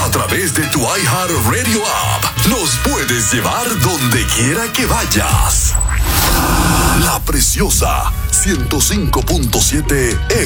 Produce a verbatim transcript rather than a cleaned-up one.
A través de tu iHeartRadio app, nos puedes llevar donde quiera que vayas. La Preciosa ciento cinco punto siete